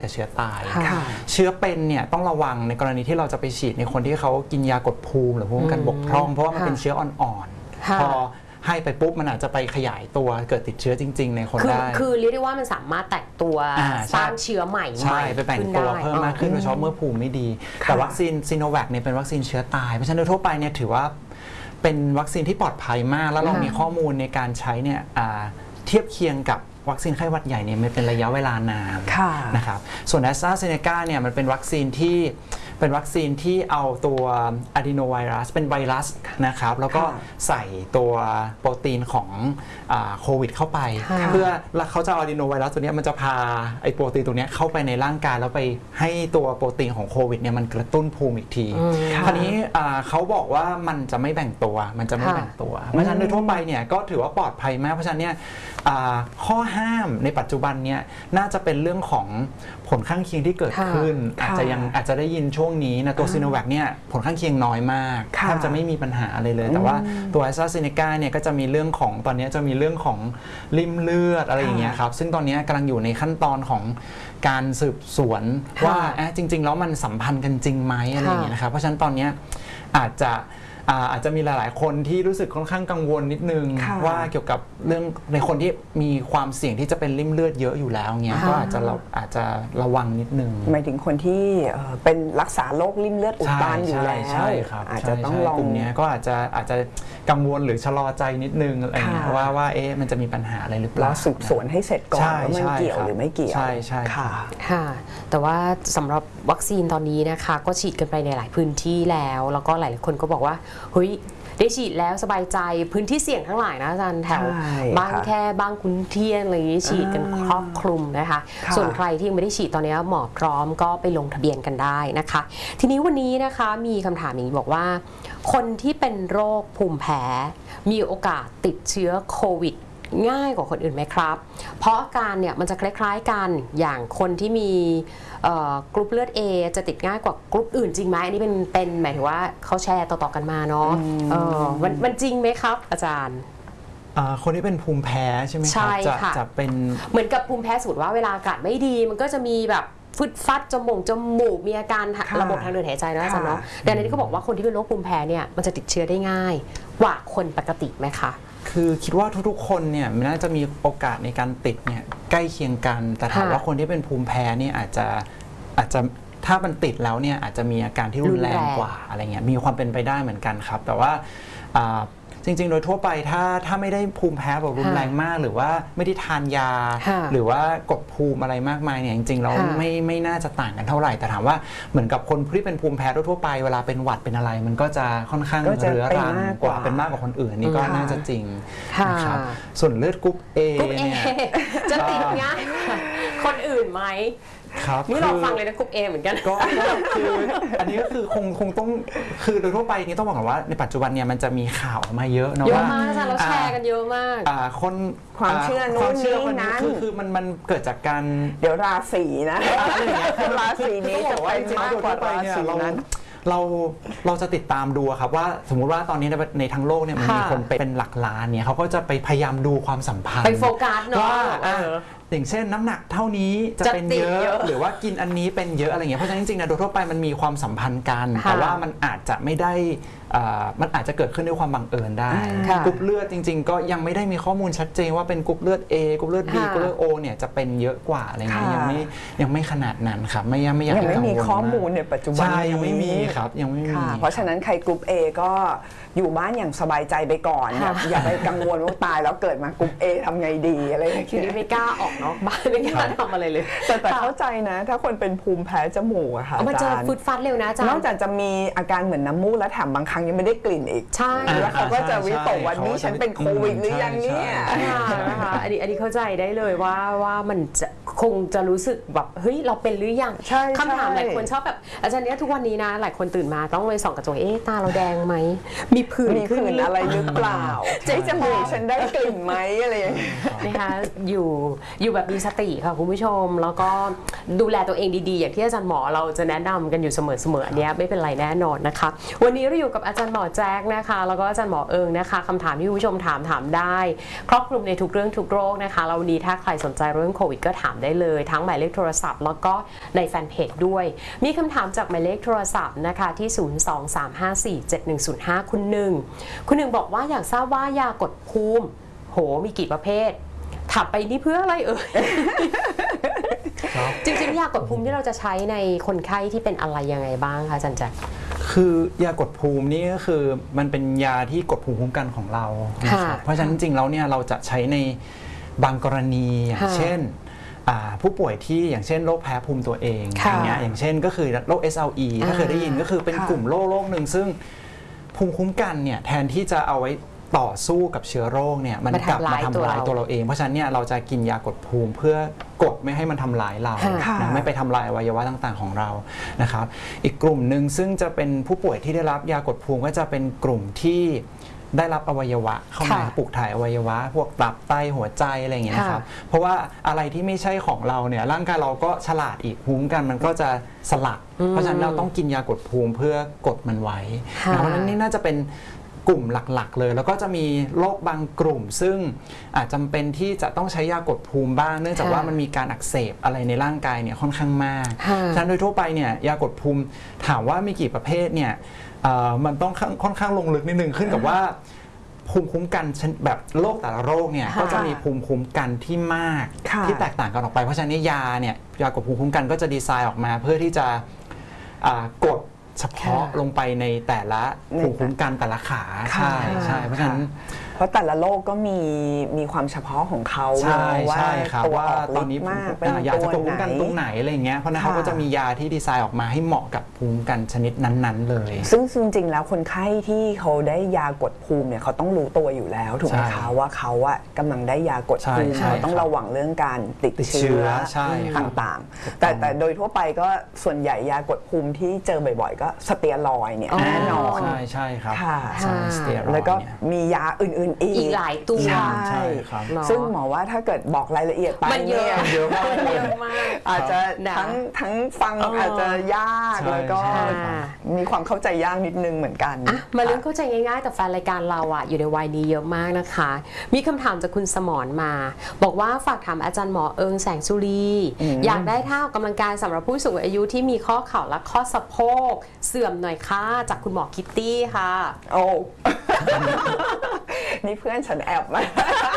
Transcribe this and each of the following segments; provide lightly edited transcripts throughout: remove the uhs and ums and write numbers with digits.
แต่เชื้อตายเชื้อเป็นเนี่ยต้องระวังในกรณีที่เราจะไปฉีดในคนที่เขากินยากดภูมิหรือภูมิคุ้มกันบกพร่องเพราะว่ามันเป็นเชื้ออ่อนๆพอให้ไปปุ๊บมันอาจจะไปขยายตัวเกิดติดเชื้อจริงๆในคนได้คือเรียกได้ว่ามันสามารถแตกตัวสร้างเชื้อใหม่ใช่ไปแบ่งตัวเพิ่มมากขึ้นโดยเฉพาะเมื่อภูมิไม่ดีแต่วัคซีนซิโนแวคเนี่ยเป็นวัคซีนเชื้อตายเพราะฉะนั้นโดยทั่วไปเนี่ยถือว่าเป็นวัคซีนที่ปลอดภัยมากแล้วเรามีข้อมูลในการใช้เนี่ยเทียบเคียงกับวัคซีนไข้หวัดใหญ่เนี่ยมันเป็นระยะเวลานานนะครับส่วน AstraZeneca เนี่ยมันเป็นวัคซีนที่เอาตัวอะดีโนไวรัสเป็นไวรัสนะครับแล้วก็ใส่ตัวโปรตีนของโควิดเข้าไปเพื่อเขาจะเอาอะดีโนไวรัสตัวนี้มันจะพาไอโปรตีนตัวนี้เข้าไปในร่างกายแล้วไปให้ตัวโปรตีนของโควิดเนี่ยมันกระตุ้นภูมิอีกทีคราวนี้เขาบอกว่ามันจะไม่แบ่งตัวเพราะฉะนั้นโดยทั่วไปเนี่ยก็ถือว่าปลอดภัยมากเพราะฉะนั้นเนี่ยข้อห้ามในปัจจุบันเนี่ยน่าจะเป็นเรื่องของผลข้างเคียงที่เกิดขึ้นอาจจะได้ยินช่วงนี้นะตัวซีโนแวคเนี่ยผลข้างเคียงน้อยมากแทบจะไม่มีปัญหาอะไรเลยแต่ว่าตัวแอสตราเซเนกาเนี่ยก็จะมีเรื่องของตอนนี้จะมีเรื่องของริ่มเลือดอะไรอย่างเงี้ยครับซึ่งตอนนี้กำลังอยู่ในขั้นตอนของการสืบสวนว่าจริงๆแล้วมันสัมพันธ์กันจริงไหมอะไรอย่างเงี้ยนะครับเพราะฉะนั้นตอนนี้อาจจะมีหลายๆคนที่รู้สึกค่อนข้างกังวลนิดนึงว่าเกี่ยวกับเรื่องในคนที่มีความเสี่ยงที่จะเป็นริ่มเลือดเยอะอยู่แล้วเงี้ยก็อาจจะระวังนิดนึงหมายถึงคนที่เป็นรักษาโรคริ่มเลือดอุดตันอยู่แล้วใช่ครับอาจจะต้องลองกลุ่มนี้ก็อาจจะกังวลหรือชะลอใจนิดนึงอะไรเงี้ยว่ามันจะมีปัญหาอะไรหรือเปล่าสืบสวนให้เสร็จก่อนว่ามันเกี่ยวหรือไม่เกี่ยวใช่ค่ะแต่ว่าสำหรับวัคซีนตอนนี้นะคะก็ฉีดกันไปในหลายพื้นที่แล้วก็หลายคนก็บอกว่าเฮ้ยได้ฉีดแล้วสบายใจพื้นที่เสี่ยงทั้งหลายนะอาจารย์แถวบ้านแค่บ้างคุณเทียนอะไรอย่างนี้ฉีดกันครอบคลุมนะคะส่วนใครที่ยังไม่ได้ฉีดตอนนี้หมอพร้อมก็ไปลงทะเบียนกันได้นะคะทีนี้วันนี้นะคะมีคำถามอย่างนี้บอกว่าคนที่เป็นโรคภูมิแพ้มีโอกาสติดเชื้อโควิดง่ายกว่าคนอื่นไหมครับเพราะอาการเนี่ยมันจะคล้ายๆกันอย่างคนที่มีกรุ๊ปเลือด A จะติดง่ายกว่ากรุ๊ปอื่นจริงไหมอันนี้เป็นหมายถึงว่าเขาแชร์ต่อๆกันมาเนาะมันจริงไหมครับอาจารย์คนที่เป็นภูมิแพ้ใช่ไหมครับจะเป็นเหมือนกับภูมิแพ้สูตรว่าเวลาอากาศไม่ดีมันก็จะมีแบบฟึดฟัดจมูกมีอาการระบบทางเดินหายใจนะอาจารย์เนาะดังนั้นที่เขาบอกว่าคนที่เป็นโรคภูมิแพ้เนี่ยมันจะติดเชื้อได้ง่ายกว่าคนปกติไหมคะคือคิดว่าทุกๆคนเนี่ยมันน่าจะมีโอกาสในการติดเนี่ยใกล้เคียงกันแต่ถามว่าคนที่เป็นภูมิแพ้เนี่ยอาจจะถ้ามันติดแล้วเนี่ยอาจจะมีอาการที่รุนแรงกว่าอะไรเงี้ยมีความเป็นไปได้เหมือนกันครับแต่ว่าจริงๆโดยทั่วไปถ้าไม่ได้ภูมิแพ้แบบรุนแรงมากหรือว่าไม่ได้ทานยาหรือว่ากดภูมิอะไรมากมายเนี่ยจริงๆเราไม่น่าจะต่างกันเท่าไหร่แต่ถามว่าเหมือนกับคนที่เป็นภูมิแพ้ทั่วไปเวลาเป็นหวัดเป็นอะไรมันก็จะค่อนข้างเรื้อรังกว่าเป็นมากกว่าคนอื่นนี่ก็น่าจะจริงนะครับส่วนเลือดกรุ๊ป A เนี่ยจะติดง่ายคนอื่นไหมนี่เราฟังเลยนะกรุ๊ป A เหมือนกันก็คืออันนี้ก็คือคงต้องคือโดยทั่วไปนี้ต้องบอกก่อนว่าในปัจจุบันเนี่ยมันจะมีข่าวออกมาเยอะเนาะเยอะมากอาจารย์เราแชร์กันเยอะมากความเชื่อนู้นนี้นั้นคือมันเกิดจากการเดี๋ยวราศีนะราศีนี้จะไปมากกว่าราศีนั้นเราจะติดตามดูครับว่าสมมุติว่าตอนนี้ในทั้งโลกเนี่ยมันมีคนเป็นหลักล้านเนี่ยเขาก็จะไปพยายามดูความสัมพันธ์ไปโฟกัสเนาะอย่างเช่นน้ำหนักเท่านี้จะเป็นเยอะหรือว่ากินอันนี้เป็นเยอะอะไรเงี้ยเพราะฉะนั้นจริงๆนะโดยทั่วไปมันมีความสัมพันธ์กันแต่ว่ามันอาจจะไม่ได้มันอาจจะเกิดขึ้นด้วยความบังเอิญได้กรุ๊ปเลือดจริงๆก็ยังไม่ได้มีข้อมูลชัดเจนว่าเป็นกรุ๊ปเลือด A กรุ๊ปเลือด B กรุ๊ปเลือด O เนี่ยจะเป็นเยอะกว่าอะไรเงี้ยยังไม่ขนาดนั้นครับไม่อยากยังไม่มีข้อมูลในปัจจุบันยังไม่มีครับยังไม่มีเพราะฉะนั้นใครกรุ๊ป A ก็อยู่บ้านอย่างสบายใจไปก่อนอย่าไปกังวลว่าตายแล้วเกิดมากรุ๊ป A ทำไงดีอะไรอย่างเงี้ยไม่กล้าออกนอกบ้านไม่กล้าทำอะไรเลยแต่เข้าใจนะถ้าคนเป็นภูมิแพ้จมูกอะค่ะมันจะฟุดฟัดเร็วนะอาจารย์นอกจากจะมีอาการเหมือนน้ำมูกแล้วแถมบางครั้งยังไม่ได้กลิ่นอีกใช่แล้วเขาก็จะวิตกวันนี้ฉันเป็นโควิดหรือยังเนี่ยนะคะอันนี้เข้าใจได้เลยว่ามันจะคงจะรู้สึกแบบเฮ้ยเราเป็นหรือยังคำถามหลายคนชอบแบบอาจารย์เนี้ยทุกวันนี้นะหลายคนตื่นมาต้องไปส่องกระจกตาเราแดงไหมมีผื่นอะไรหรือเปล่าใจจมูกฉันได้กลิ่นไหมอะไรอย่างเงี้ยนะคะอยู่แบบมีสติค่ะคุณผู้ชมแล้วก็ดูแลตัวเองดีๆอย่างที่อาจารย์หมอเราจะแนะนำกันอยู่เสมอๆอันนี้ไม่เป็นไรแน่นอนนะคะวันนี้เราอยู่กับอาจารย์หมอแจ๊กนะคะแล้วก็อาจารย์หมอเอิงนะคะคำถามที่คุณผู้ชมถามได้ครอบคลุมในทุกเรื่องทุกโรคนะคะเราวันนี้ถ้าใครสนใจเรื่องโควิดก็ถามได้ได้เลยทั้งหมายเลขโทรศัพท์แล้วก็ในแฟนเพจด้วยมีคำถามจากหมายเลขโทรศัพท์นะคะที่ 023547105 คุณหนึ่งบอกว่าอยากทราบว่ายากดภูมิโหมีกี่ประเภทถามไปนี่เพื่ออะไรจริงๆยากดภูมิที่เราจะใช้ในคนไข้ที่เป็นอะไรยังไงบ้างคะอาจารย์แจ็คคือยากดภูมินี่ก็คือมันเป็นยาที่กดภูมิคุ้มกันของเรานะครับเพราะฉะนั้นจริงๆแล้วเนี่ยเราจะใช้ในบางกรณีอย่างเช่นผู้ป่วยที่อย่างเช่นโรคแพ้ภูมิตัวเองอย่างเช่นก็คือโรค SLE ถ้าเคยได้ยินก็คือเป็นกลุ่มโรคหนึ่งซึ่งภูมิคุ้มกันเนี่ยแทนที่จะเอาไว้ต่อสู้กับเชื้อโรคเนี่ยมันกลับมาทำร้ายตัวเราเองเพราะฉะนั้นเนี่ยเราจะกินยากดภูมิเพื่อกดไม่ให้มันทำร้ายเรานะไม่ไปทำลายอวัยวะต่างๆของเรานะครับอีกกลุ่มหนึ่งซึ่งจะเป็นผู้ป่วยที่ได้รับยากดภูมิก็จะเป็นกลุ่มที่ได้รับอวัยวะเข้ามาปลูกถ่ายอวัยวะพวกตับไตหัวใจอะไรอย่างเงี้ยนะครับเพราะว่าอะไรที่ไม่ใช่ของเราเนี่ยร่างกายเราก็ฉลาดอีกภูมิกันมันก็จะสลัดเพราะฉะนั้นเราต้องกินยากดภูมิเพื่อกดมันไว้เพราะฉะนั้นนี่น่าจะเป็นกลุ่มหลักๆเลยแล้วก็จะมีโรคบางกลุ่มซึ่งอาจจำเป็นที่จะต้องใช้ยากดภูมิบ้างเนื่องจากว่ามันมีการอักเสบอะไรในร่างกายเนี่ยค่อนข้างมากฉะนั้นโดยทั่วไปเนี่ยยากดภูมิถามว่ามีกี่ประเภทเนี่ยมันต้องค่อนข้างลงลึกนิดนึงขึ้นกับว่าภูมิคุ้มกันแบบโรคแต่ละโรคเนี่ยก็จะมีภูมิคุ้มกันที่มากที่แตกต่างกันออกไปเพราะฉะนั้นยาเนี่ยยากดภูมิคุ้มกันก็จะดีไซน์ออกมาเพื่อที่จะกดเฉพาะลงไปในแต่ละภูมิคุ้มกันแต่ละขาใช่เพราะฉะนั้นเพราะแต่ละโรคก็มีความเฉพาะของเขาว่าตัวตอนนี้อยากจะภูมิคุ้มกันตรงไหนอะไรเงี้ยเพราะนั้นเขาก็จะมียาที่ดีไซน์ออกมาให้เหมาะกับภูมิคุ้มกันชนิดนั้นๆเลยซึ่งจริงๆแล้วคนไข้ที่เขาได้ยากดภูมิเนี่ยเขาต้องรู้ตัวอยู่แล้วถูกไหมคะว่าเขาอะกำลังได้ยากดภูมิเขาต้องระวังเรื่องการติดเชื้อต่างๆแต่โดยทั่วไปก็ส่วนใหญ่ยากดภูมิที่เจอบ่อยๆก็สเตียรอยด์เนี่ยแน่นอนใช่ครับแล้วก็มียาอื่นอีกหลายตัวใช่ซึ่งหมอว่าถ้าเกิดบอกรายละเอียดไปมันเยอะมากอาจจะทั้งฟังอาจจะยากแล้วก็มีความเข้าใจยากนิดนึงเหมือนกันมาเรื่องเข้าใจง่ายๆแต่แฟนรายการเราอยู่ในวัยนี้เยอะมากนะคะมีคำถามจากคุณสมรมาบอกว่าฝากถามอาจารย์หมอเอิงแสงสุรีอยากได้ท่าออกกำลังกายสำหรับผู้สูงอายุที่มีข้อเข่าและข้อสะโพกเสื่อมหน่อยค่ะจากคุณหมอคิตตี้ค่ะโอ้นี่เพื่อนฉันแอบมา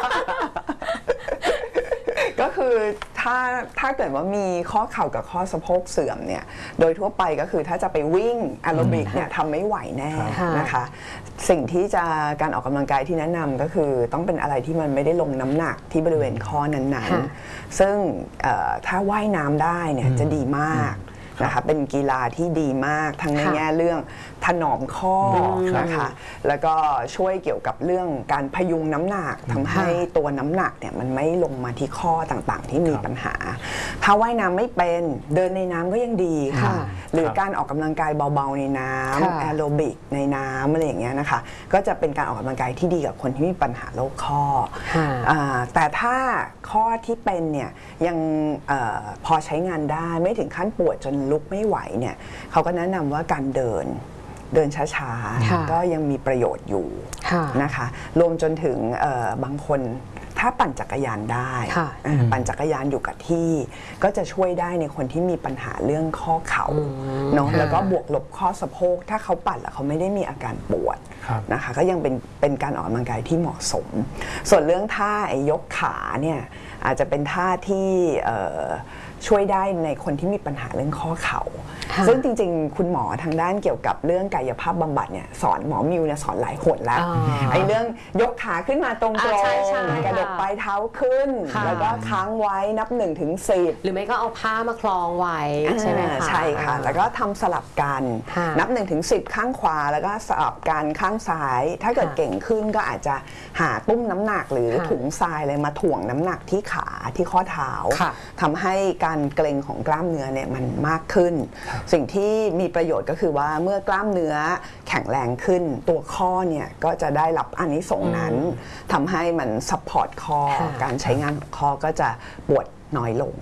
ก็คือถ้าเกิดว่ามีข้อเข่ากับข้อสะโพกเสื่อมเนี่ยโดยทั่วไปก็คือถ้าจะไปวิ่งแอโรบิกเนี่ยทำไม่ไหวแน่นะคะสิ่งที่จะการออกกำลังกายที่แนะนำก็คือต้องเป็นอะไรที่มันไม่ได้ลงน้ำหนักที่บริเวณข้อนั้นๆซึ่งถ้าว่ายน้ำได้เนี่ยจะดีมากนะคะเป็นกีฬาที่ดีมากทั้งในแง่เรื่องถนอมข้อนะคะแล้วก็ช่วยเกี่ยวกับเรื่องการพยุงน้ำหนักทำให้ตัวน้ำหนักเนี่ยมันไม่ลงมาที่ข้อต่างๆที่มีปัญหาถ้าว่ายน้ำไม่เป็นเดินในน้ำก็ยังดีค่ะหรือการออกกำลังกายเบาๆในน้ำแอโรบิกในน้ำอะไรอย่างเงี้ยนะคะก็จะเป็นการออกกำลังกายที่ดีกับคนที่มีปัญหาโรคข้อแต่ถ้าข้อที่เป็นเนี่ยยังพอใช้งานได้ไม่ถึงขั้นปวดจนลุกไม่ไหวเนี่ยเขาก็แนะนำว่าการเดินช้าๆก็ยังมีประโยชน์อยู่นะคะรวมจนถึงบางคนถ้าปั่นจักรยานได้ปั่นจักรยานอยู่กับที่ก็จะช่วยได้ในคนที่มีปัญหาเรื่องข้อเข่าเนาะแล้วก็บวกลบข้อสะโพกถ้าเขาปั่นแล้วเขาไม่ได้มีอาการปวดนะคะก็ยังเป็นการออกกำลังกายที่เหมาะสมส่วนเรื่องท่ายกขาเนี่ยอาจจะเป็นท่าที่ช่วยได้ในคนที่มีปัญหาเรื่องข้อเข่าซึ่งจริงๆคุณหมอทางด้านเกี่ยวกับเรื่องกายภาพบำบัดเนี่ยสอนหมอมิวเนี่ยสอนหลายหนแล้วไอ้เรื่องยกขาขึ้นมาตรงๆกระดกปลายเท้าขึ้นแล้วก็ค้างไว้นับ1 ถึง 10 หรือไม่ก็เอาผ้ามาคล้องไว้ใช่ไหมคะใช่ค่ะแล้วก็ทำสลับกันนับ1 ถึง 10ข้างขวาแล้วก็สลับกันข้างซ้ายถ้าเกิดเก่งขึ้นก็อาจจะหาตุ้มน้ำหนักหรือถุงทรายอะไรมาถ่วงน้ำหนักที่ขาที่ข้อเท้าทำให้การเกร็งของกล้ามเนื้อเนี่ยมันมากขึ้นสิ่งที่มีประโยชน์ก็คือว่าเมื่อกล้ามเนื้อแข็งแรงขึ้นตัวข้อเนี่ยก็จะได้รับอานิสงส์นั้นทำให้มันซัพพอร์ตข้อการใช้งานของข้อก็จะปวดน้อยลง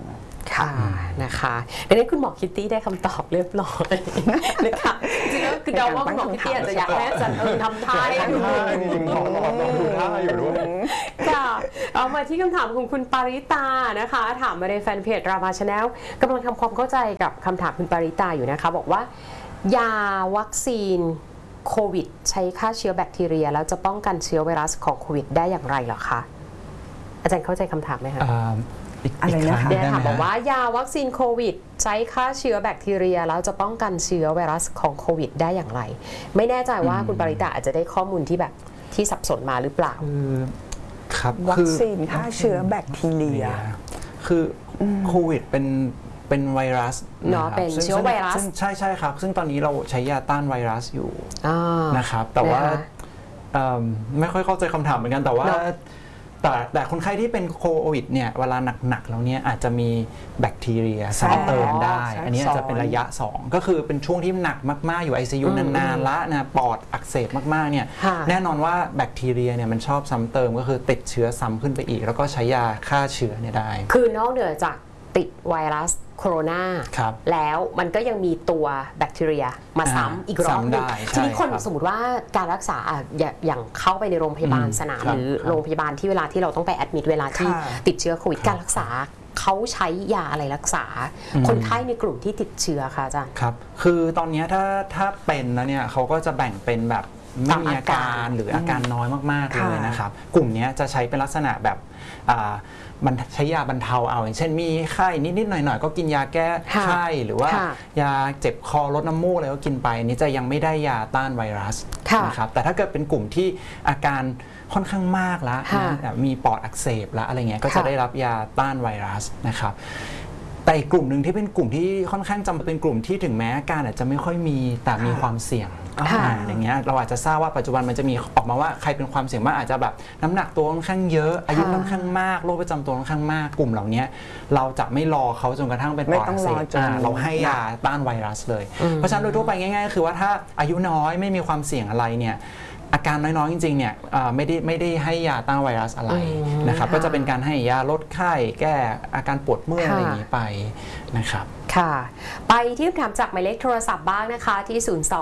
ค่ะนะคะดังนั้นคุณหมอคิตตี้ได้คำตอบเรียบร้อยนะคะจริงๆแล้วคือเดาว่าคุณหมอคิตตี้อาจจะอยากให้อาจารย์ทำท่าให้ดูจริงๆขอดูท่าอยู่ด้วยค่ะเอามาที่คำถามของคุณปาริตานะคะถามมาในแฟนเพจรามาชาแนลกำลังทำความเข้าใจกับคำถามคุณปาริตาอยู่นะคะบอกว่ายาวัคซีนโควิดใช้ฆ่าเชื้อแบคทีเรียแล้วจะป้องกันเชื้อไวรัสของโควิดได้อย่างไรเหรอคะอาจารย์เข้าใจคำถามไหมคะอะไรนะคะเดี๋ยวถามบอกว่ายาวัคซีนโควิดใช้ฆ่าเชื้อแบคทีเรียแล้วจะป้องกันเชื้อไวรัสของโควิดได้อย่างไรไม่แน่ใจว่าคุณปาริตาอาจจะได้ข้อมูลที่แบบที่สับสนมาหรือเปล่าครับวัคซีนฆ่าเชื้อแบคทีเรียคือโควิดเป็นไวรัสเนาะเป็นเชื้อไวรัสใช่ครับซึ่งตอนนี้เราใช้ยาต้านไวรัสอยู่นะครับแต่ว่าไม่ค่อยเข้าใจคำถามเหมือนกันแต่ว่าแต่คนไข้ที่เป็นโควิดเนี่ยเวลาหนักๆแล้วเนี่ยอาจจะมีแบคทีเรียซ้ำเติมได้อันนี้อาจจะเป็นระยะ2ก็คือเป็นช่วงที่หนักมากๆอยู่ ICU นานๆละนะปอดอักเสบมากๆเนี่ยแน่นอนว่าแบคทีเรียเนี่ยมันชอบซ้ำเติมก็คือติดเชื้อซ้ำขึ้นไปอีกแล้วก็ใช้ยาฆ่าเชื้อเนี่ยได้คือนอกเหนือจากติดไวรัสโคโรนาแล้วมันก็ยังมีตัวแบคทีเรียมาซ้ำอีกรอบนึงทีนี้คนสมมติว่าการรักษาอย่างเข้าไปในโรงพยาบาลสนามหรือโรงพยาบาลที่เวลาที่เราต้องไปแอดมิดเวลาที่ติดเชื้อโควิดการรักษาเขาใช้ยาอะไรรักษาคนไข้ในกลุ่มที่ติดเชื้อคะอาจารย์ครับคือตอนนี้ถ้าเป็นแล้วเนี่ยเขาก็จะแบ่งเป็นแบบไม่มีอาการหรืออาการน้อยมากๆเลยนะครับกลุ่มนี้จะใช้เป็นลักษณะแบบมันใช้ยาบรรเทาเอาอย่างเช่นมีไข้นิดๆหน่อยๆก็กินยาแก้ไข้หรือว่ายาเจ็บคอลดน้ำมูกอะไรก็กินไปนี้จะยังไม่ได้ยาต้านไวรัสนะครับแต่ถ้าเกิดเป็นกลุ่มที่อาการค่อนข้างมากแล้วมีปอดอักเสบแล้วอะไรเงี้ยก็จะได้รับยาต้านไวรัสนะครับแต่อีกกลุ่มหนึ่งที่เป็นกลุ่มที่ค่อนข้างจำเป็นกลุ่มที่ถึงแม้อาการอาจจะไม่ค่อยมีแต่มีความเสี่ยงอย่างเงี้ยเราอาจจะทราบว่าปัจจุบันมันจะมีออกมาว่าใครเป็นความเสี่ยงมากอาจจะแบบน้ำหนักตัวค่อนข้างเยอะอายุค่อนข้างมากโรคประจำตัวค่อนข้างมากกลุ่มเหล่านี้เราจะไม่รอเขาจนกระทั่งเป็นปอดอักเสบเราให้ยาต้านไวรัสเลยเพราะฉะนั้นโดยทั่วไปง่ายๆคือว่าถ้าอายุน้อยไม่มีความเสี่ยงอะไรเนี่ยอาการน้อยๆจริงๆเนี่ยไม่ได้ให้ยาต้านไวรัสอะไรนะครับก็จะเป็นการให้ยาลดไข้แก้อาการปวดเมื่อยอะไรอย่างนี้ไปนะครับค่ะไปที่คำถามจากหมายเลขโทรศัพท์บ้างนะคะที่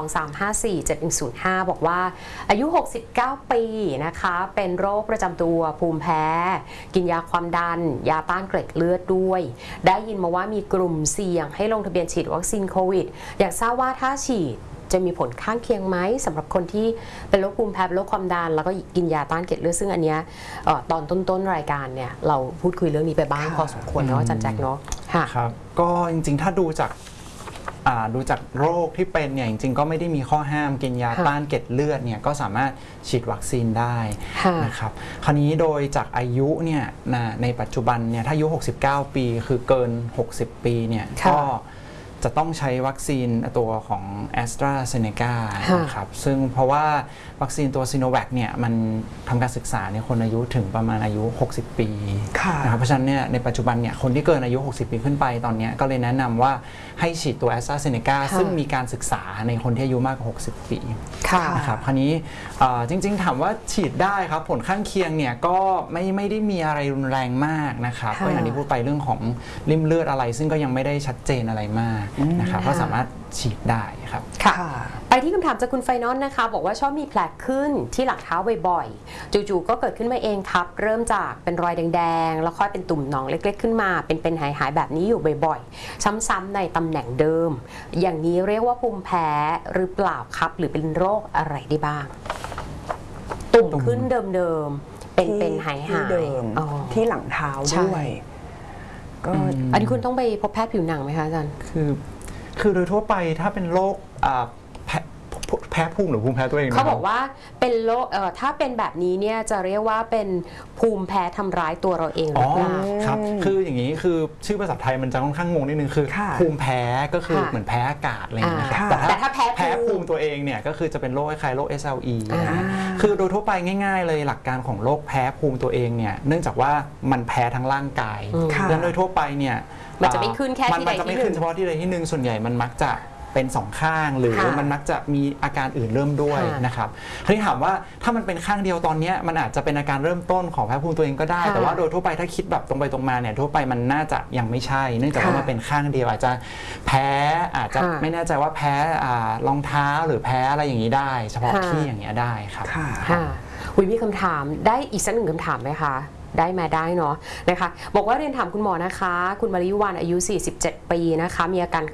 023547105 บอกว่าอายุ 69 ปีนะคะเป็นโรคประจำตัวภูมิแพ้กินยาความดันยาต้านเกล็ดเลือดด้วยได้ยินมาว่ามีกลุ่มเสี่ยงให้ลงทะเบียนฉีดวัคซีนโควิดอยากทราบว่าถ้าฉีดจะมีผลข้างเคียงไหมสำหรับคนที่เป็นโรคภูมิแพ้เป็นโรคความดันแล้วก็กินยาต้านเกล็ดเลือดซึ่งอันเนี้ยตอนต้นรายการเนี่ยเราพูดคุยเรื่องนี้ไปบ้างพอสมควรเนาะอาจารย์แจ็คเนาะครับก็จริงๆถ้าดูจากโรคที่เป็นเนี่ยจริงๆก็ไม่ได้มีข้อห้ามกินยาต้านเกล็ดเลือดเนี่ยก็สามารถฉีดวัคซีนได้นะครับคราวนี้โดยจากอายุเนี่ยในปัจจุบันเนี่ยถ้าอายุ69 ปีคือเกิน60 ปีเนี่ยก็จะต้องใช้วัคซีนตัวของ AstraZeneca นะครับซึ่งเพราะว่าวัคซีนตัวซีโนแวคเนี่ยมันทำการศึกษาในคนอายุถึงประมาณอายุ60 ปีนะครับเพราะฉะนั้นเนี่ยในปัจจุบันเนี่ยคนที่เกินอายุ60 ปีขึ้นไปตอนนี้ก็เลยแนะนำว่าให้ฉีดตัว AstraZeneca ซึ่งมีการศึกษาในคนที่อายุมากกว่า60 ปีนะครับคราวนี้จริงๆถามว่าฉีดได้ครับผลข้างเคียงเนี่ยก็ไม่ได้มีอะไรรุนแรงมากนะครับก็อย่างที่พูดไปเรื่องของริ่มเลือดอะไรซึ่งก็ยังไม่ได้ชัดเจนอะไรมากนะครับก็สามารถฉีดได้ครับค่ะไปที่คำถามจากคุณไฟนอลนะคะบอกว่าชอบมีแผลขึ้นที่หลังเท้าบ่อยๆจู่ๆก็เกิดขึ้นมาเองครับเริ่มจากเป็นรอยแดงๆแล้วค่อยเป็นตุ่มหนองเล็กๆขึ้นมาเป็นหายๆแบบนี้อยู่บ่อยๆซ้ำๆในตำแหน่งเดิมอย่างนี้เรียกว่าภูมิแพ้หรือเปล่าครับหรือเป็นโรคอะไรได้บ้างตุ่มขึ้นเดิมๆเป็นหายๆที่หลังเท้าด้วยก็อันนี้คุณต้องไปพบแพทย์ผิวหนังไหมคะอาจารย์คือโดยทั่วไปถ้าเป็นโรคแพ้ภูมิหรือภูมิแพ้ตัวเองเขาบอกว่าเป็นโรคถ้าเป็นแบบนี้เนี่ยจะเรียกว่าเป็นภูมิแพ้ทำร้ายตัวเราเองหรือเปล่าครับคืออย่างนี้คือชื่อภาษาไทยมันจะค่อนข้างงงนิดนึงคือภูมิแพ้ก็คือเหมือนแพ้อากาศอะไรอย่างเงี้ยนะครับแต่ถ้าแพ้ภูมิตัวเองเนี่ยก็คือจะเป็นโรคคล้ายๆโรค SLE คือโดยทั่วไปง่ายๆเลยหลักการของโรคแพ้ภูมิตัวเองเนี่ยเนื่องจากว่ามันแพ้ทั้งร่างกายดังนั้นโดยทั่วไปเนี่ยมันจะไม่ขึ้นแค่ที่ใดที่หนึ่งมันจะไม่ขึ้นเฉพาะที่ใดที่หนึ่งส่วนใหญ่มันมักจะเป็นสองข้างหรือค่ะมันมักจะมีอาการอื่นเริ่มด้วยค่ะนะครับทีนี้ถามว่าถ้ามันเป็นข้างเดียวตอนเนี้ยมันอาจจะเป็นอาการเริ่มต้นของแพ้ภูมิตัวเองก็ได้ค่ะแต่ว่าโดยทั่วไปถ้าคิดแบบตรงไปตรงมาเนี่ยทั่วไปมันน่าจะยังไม่ใช่ เนื่องจากว่าค่ะมันเป็นข้างเดียวอาจจะแพ้อาจจะค่ะไม่แน่ใจว่าแพ้รองเท้าหรือแพ้อะไรอย่างนี้ได้ เฉพาะค่ะที่อย่างเงี้ยได้ครับค่ะค่ะมีคำถามได้อีกสักหนึ่งคำถามไหมคะ ได้มาได้เนาะนะคะบอกว่าเรียนถามคุณหมอนะคะ คุณมาริวันอายุ 47 ปีนะคะ มีอาการ